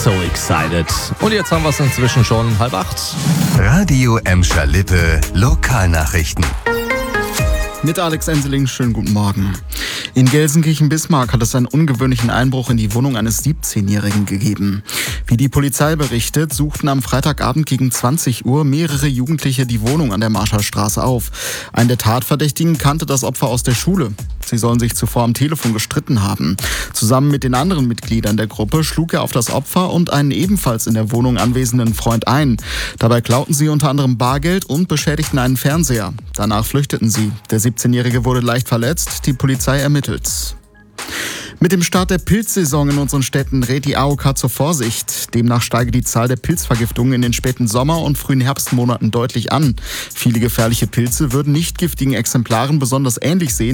So excited. Und jetzt haben wir es inzwischen schon 7:30. Radio Emscher Lippe, Lokalnachrichten. Mit Alex Enseling, schönen guten Morgen. In Gelsenkirchen-Bismarck hat es einen ungewöhnlichen Einbruch in die Wohnung eines 17-Jährigen gegeben. Wie die Polizei berichtet, suchten am Freitagabend gegen 20 Uhr mehrere Jugendliche die Wohnung an der Marschallstraße auf. Ein der Tatverdächtigen kannte das Opfer aus der Schule. Sie sollen sich zuvor am Telefon gestritten haben. Zusammen mit den anderen Mitgliedern der Gruppe schlug er auf das Opfer und einen ebenfalls in der Wohnung anwesenden Freund ein. Dabei klauten sie unter anderem Bargeld und beschädigten einen Fernseher. Danach flüchteten sie. Der 17-Jährige wurde leicht verletzt. Die Polizei ermittelt. Mit dem Start der Pilzsaison in unseren Städten rät die AOK zur Vorsicht. Demnach steige die Zahl der Pilzvergiftungen in den späten Sommer- und frühen Herbstmonaten deutlich an. Viele gefährliche Pilze würden nicht giftigen Exemplaren besonders ähnlich sehen.